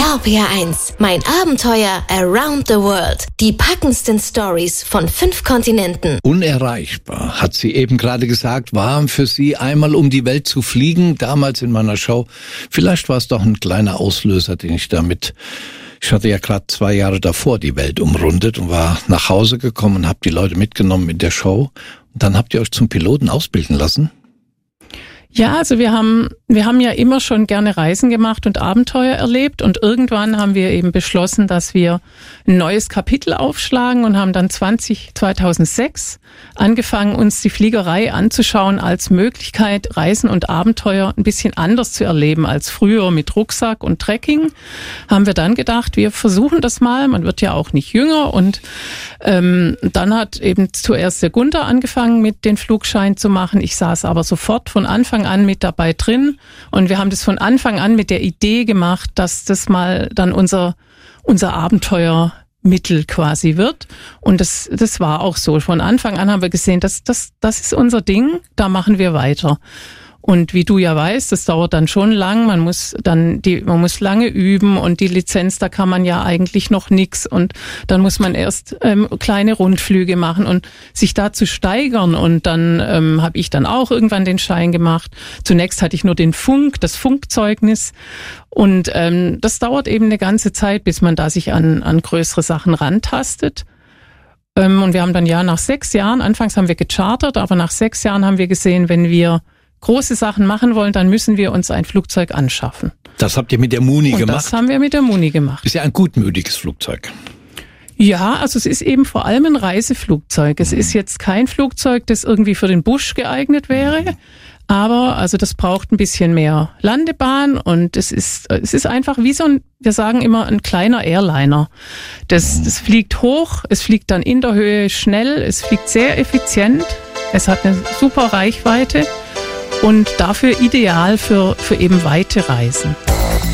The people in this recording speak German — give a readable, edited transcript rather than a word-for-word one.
RPR1, mein Abenteuer around the world. Die packendsten Stories von 5 Kontinenten. Unerreichbar, hat sie eben gerade gesagt, war für sie einmal um die Welt zu fliegen, damals in meiner Show. Vielleicht war es doch ein kleiner Auslöser, den ich hatte ja gerade 2 Jahre davor die Welt umrundet und war nach Hause gekommen und habe die Leute mitgenommen in der Show. Und dann habt ihr euch zum Piloten ausbilden lassen? Ja, also wir haben ja immer schon gerne Reisen gemacht und Abenteuer erlebt und irgendwann haben wir eben beschlossen, dass wir ein neues Kapitel aufschlagen und haben dann 2006 angefangen, uns die Fliegerei anzuschauen als Möglichkeit, Reisen und Abenteuer ein bisschen anders zu erleben als früher mit Rucksack und Trekking. Haben wir dann gedacht, wir versuchen das mal, man wird ja auch nicht jünger und dann hat eben zuerst der Gunther angefangen, mit den Flugschein zu machen. Ich saß aber sofort von Anfang an mit dabei drin und wir haben das von Anfang an mit der Idee gemacht, dass das mal dann unser Abenteuermittel quasi wird. Und das war auch so. Von Anfang an haben wir gesehen, das ist unser Ding, da machen wir weiter. Und wie du ja weißt, das dauert dann schon lang, man muss lange üben und die Lizenz, da kann man ja eigentlich noch nix und dann muss man erst kleine Rundflüge machen und sich da zu steigern und dann habe ich dann auch irgendwann den Schein gemacht. Zunächst hatte ich nur das Funkzeugnis und das dauert eben eine ganze Zeit, bis man da sich an größere Sachen rantastet. Und wir haben dann nach 6 Jahren, anfangs haben wir gechartert, aber nach 6 Jahren haben wir gesehen, wenn wir große Sachen machen wollen, dann müssen wir uns ein Flugzeug anschaffen. Das habt ihr mit der Muni gemacht? Das haben wir mit der Muni gemacht. Ist ja ein gutmütiges Flugzeug. Ja, also es ist eben vor allem ein Reiseflugzeug. Es ist jetzt kein Flugzeug, das irgendwie für den Busch geeignet wäre. Aber also das braucht ein bisschen mehr Landebahn und es ist einfach wie wir sagen immer, ein kleiner Airliner. Das fliegt hoch, es fliegt dann in der Höhe schnell, es fliegt sehr effizient, es hat eine super Reichweite und dafür ideal für eben weite Reisen.